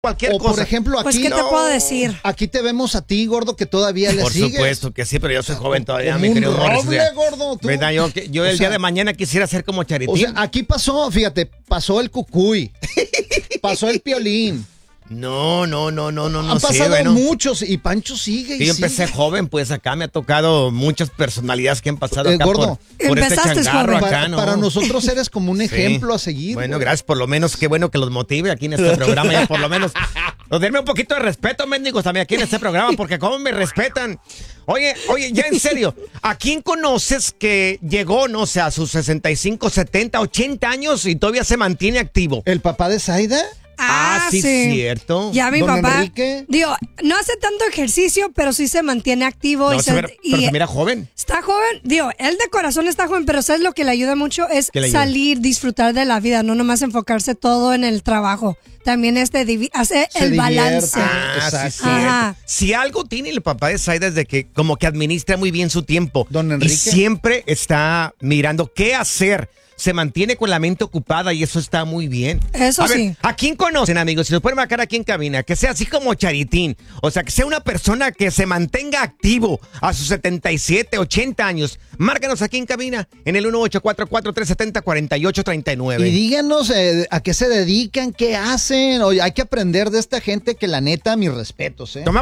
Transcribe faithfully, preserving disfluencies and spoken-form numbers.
cualquier o cosa. por ejemplo aquí. Pues, ¿qué te no, puedo decir? Aquí te vemos a ti, gordo, que todavía le Por sigues. supuesto que sí, pero yo soy joven todavía, Como mi un querido Morris, roble, o sea, gordo, tú. ¿verdad? Yo, que- yo O el sea, día de mañana quisiera ser como Charitín. O sea, aquí pasó, fíjate, pasó el Cucuy, pasó el Piolín. no, no, no, no, no, no Han sé, pasado bueno. muchos y Pancho sigue. Sí, Y yo empecé sigue. joven, pues acá me ha tocado muchas personalidades que han pasado Eh, acá gordo. por, por este Empezaste changarro joven. acá, Para, ¿no? para nosotros eres como un Sí. ejemplo a seguir. Bueno, güey. gracias, por lo menos, qué bueno que los motive aquí en este programa, ya por lo menos. Pues denme un poquito de respeto, mendigos, también aquí en este programa, porque cómo me respetan. Oye, oye, ya en serio, ¿a quién conoces que llegó, no sé, a sus sesenta y cinco, setenta, ochenta años y todavía se mantiene activo? ¿El papá de Zaida? Ah, sí, cierto. Ya mi Don papá, Enrique. digo, no hace tanto ejercicio, pero sí se mantiene activo. No, y se se, mira- y pero se mira joven. Está joven, digo, él de corazón está joven, pero ¿sabes lo que le ayuda mucho? Es ¿Qué le ayuda? salir, disfrutar de la vida, no nomás enfocarse todo en el trabajo. También este divi- hace Se el divierte. balance. Ah, sí, Exacto. cierto. Ajá. Si algo tiene el papá de Zaida es de que como que administra muy bien su tiempo. Don Enrique. Y siempre está mirando qué hacer. Se mantiene con la mente ocupada y eso está muy bien. Eso A ver, sí. ¿a quién conocen, amigos? Si nos pueden marcar aquí en cabina, que sea así como Charitín. O sea, que sea una persona que se mantenga activo a sus setenta y siete, ochenta años. Márcanos aquí en cabina en el uno ocho cuatro cuatro, tres siete cero, cuatro ocho tres nueve. Y díganos eh, a qué se dedican, qué hacen. Oye, hay que aprender de esta gente que la neta, mis respetos, ¿eh? Toma